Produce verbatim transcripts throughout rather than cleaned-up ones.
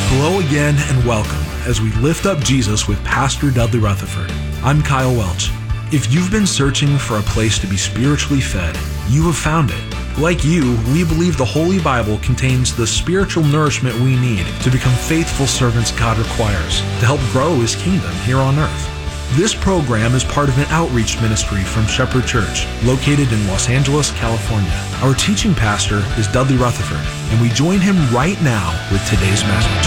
Hello again and welcome as we lift up Jesus with Pastor Dudley Rutherford. I'm Kyle Welch. If you've been searching for a place to be spiritually fed, you have found it. Like you, we believe the Holy Bible contains the spiritual nourishment we need to become faithful servants God requires to help grow His kingdom here on earth. This program is part of an outreach ministry from Shepherd Church, located in Los Angeles, California. Our teaching pastor is Dudley Rutherford, and we join him right now with today's message.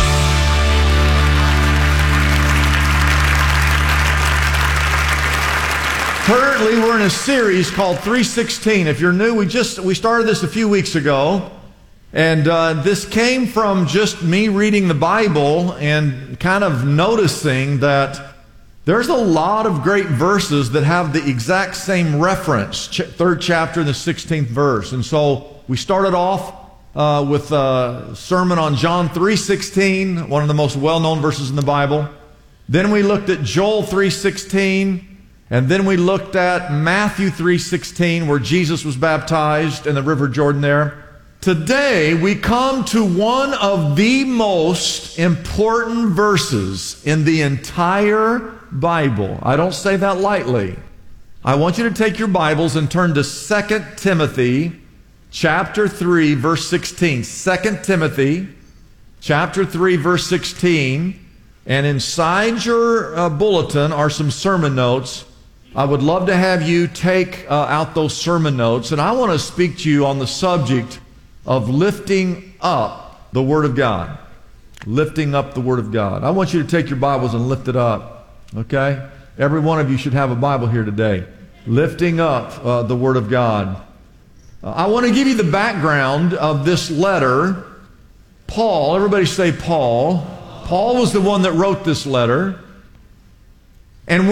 Currently, we're in a series called three sixteen. If you're new, we just we started this a few weeks ago, and uh, this came from just me reading the Bible and kind of noticing that there's a lot of great verses that have the exact same reference, ch- third chapter, the sixteenth verse. And so we started off uh, with a sermon on John three sixteen, one of the most well-known verses in the Bible. Then we looked at Joel three sixteen. And then we looked at Matthew three sixteen, where Jesus was baptized in the River Jordan there. Today, we come to one of the most important verses in the entire Bible. I don't say that lightly. I want you to take your Bibles and turn to Second Timothy chapter three, verse sixteen. Second Timothy chapter three, verse sixteen. And inside your uh, bulletin are some sermon notes. I would love to have you take uh, out those sermon notes, and I want to speak to you on the subject of lifting up the Word of God. Lifting up the Word of God. I want you to take your Bibles and lift it up, okay? Every one of you should have a Bible here today. Lifting up uh, the Word of God. Uh, I want to give you the background of this letter. Paul, everybody say Paul. Paul was the one that wrote this letter. And